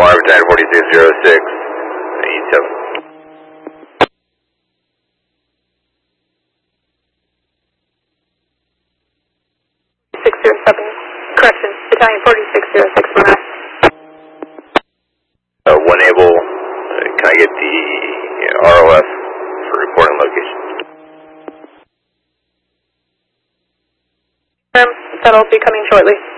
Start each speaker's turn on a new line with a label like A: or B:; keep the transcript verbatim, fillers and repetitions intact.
A: Lamar, Battalion forty-six zero six, East seven.
B: six zero seven, correction, Battalion forty-six zero six, one nine.
A: Uh, one able, uh, can I get the uh, R O F for reporting location?
B: Um, that'll be coming shortly.